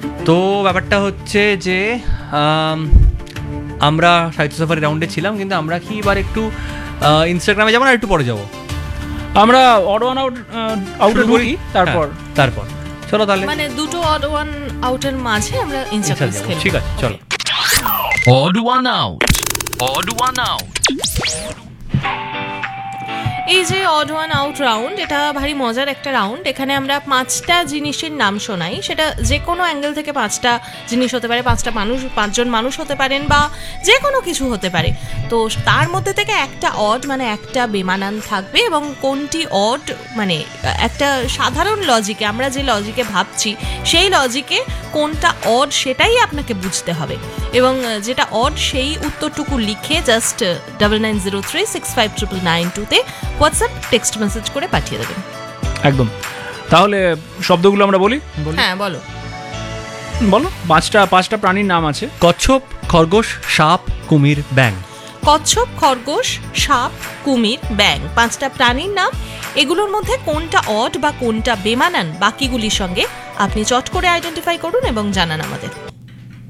তো ব্যাপারটা হচ্ছে যে আমরা সাহিত্য সাফারি রাউন্ডে ছিলাম, কিন্তু আমরা কি এবার একটু ইনস্টাগ্রামে যাবো না একটু পরে যাবো? আমরা অড ওয়ান আউটে ঢুকি, তারপর চলো তাহলে মানে দুটো অড ওয়ান আউটের মাঝে আমরা ইনস্টাগ্রাম খেলবো। ঠিক আছে, চলো। Odd one out. Odd one out. এই যে অড ওয়ান আউট রাউন্ড, এটা ভারী মজার একটা রাউন্ড। এখানে আমরা 5টা জিনিসের নাম শোনাই, সেটা যে কোনো অ্যাঙ্গেল থেকে 5টা জিনিস হতে পারে, 5জন মানুষ হতে পারেন, বা যে কোনো কিছু হতে পারে। তো তার মধ্যে থেকে একটা অড মানে একটা বেমানান থাকবে, এবং কোনটি অড মানে একটা সাধারণ লজিকে, আমরা যে লজিকে ভাবছি সেই লজিকে কোনটা অড সেটাই আপনাকে বুঝতে হবে। এবং যেটা অড সেই উত্তরটুকু লিখে জাস্ট 9903659992-তে হোয়াটসঅ্যাপ টেক্সট মেসেজ করে পাঠিয়ে দেবেন। একদম। তাহলে শব্দগুলো আমরা বলি। হ্যাঁ, বলো। পাঁচটা প্রাণীর নাম আছে: কচ্ছপ, খরগোশ, সাপ, কুমির, ব্যাঙ। কচ্ছপ, খরগোশ, সাপ, কুমির, ব্যাঙ, 5টা প্রাণীর নাম। এগুলোর মধ্যে কোনটা অড বা কোনটা বেমানান বাকিগুলির সঙ্গে আপনি চট করে আইডেন্টিফাই করুন এবং জানান আমাদের।